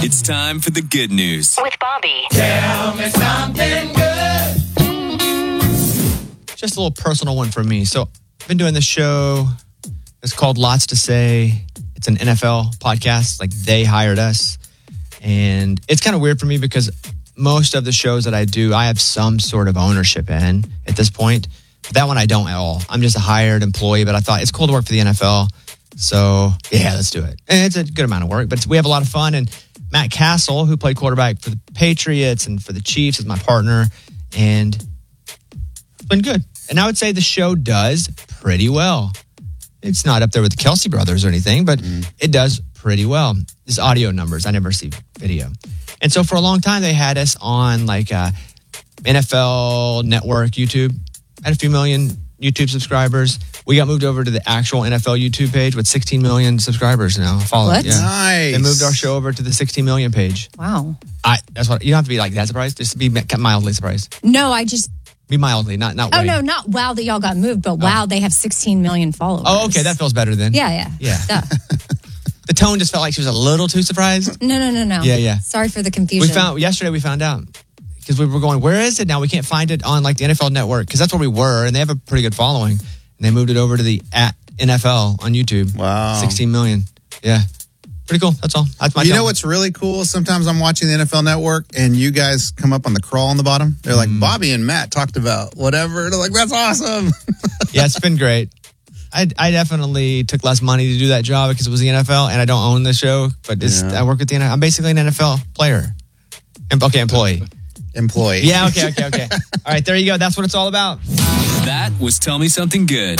It's time for the good news with Bobby. Tell me something good. Just a little personal one for me. So I've been doing this show. It's called Lots to Say. It's an NFL podcast. Like, they hired us. And it's kind of weird for me because most of the shows that I do, I have some sort of ownership in at this point. But that one I don't at all. I'm just a hired employee, but I thought it's cool to work for the NFL. So, yeah, let's do it. And it's a good amount of work, but we have a lot of fun. And Matt Castle, who played quarterback for the Patriots and for the Chiefs, is my partner. And it's been good. And I would say the show does pretty well. It's not up there with the Kelsey brothers or anything, but it does pretty well. It's audio numbers. I never see video. And so for a long time, they had us on like NFL Network YouTube. I had a few million YouTube subscribers. We got moved over to the actual NFL YouTube page with 16 million subscribers now. What? Yeah. Nice. They moved our show over to the 16 million page. Wow. That's what you don't have to be like that surprised. Just be mildly surprised. No, I just... Be mildly, not way. Oh, no, not wow that y'all got moved, but wow, they have 16 million followers. Oh, okay, that feels better then. Yeah. Duh. The tone just felt like she was a little too surprised. No. Yeah. Sorry for the confusion. Yesterday we found out because we were going, where is it now? We can't find it on like the NFL Network because that's where we were, and they have a pretty good following. And they moved it over to the @NFL on YouTube. Wow. 16 million. Yeah. Pretty cool. That's all. That's my You tone. know what's really cool? Sometimes I'm watching the NFL Network and you guys come up on the crawl on the bottom. They're like, Bobby and Matt talked about whatever. They're like, that's awesome. Yeah, it's been great. I definitely took less money to do that job because it was the NFL and I don't own the show, but I work with the NFL. I'm basically an NFL player. Employee. Employee. Yeah, okay. All right, there you go. That's what it's all about. That was Tell Me Something Good.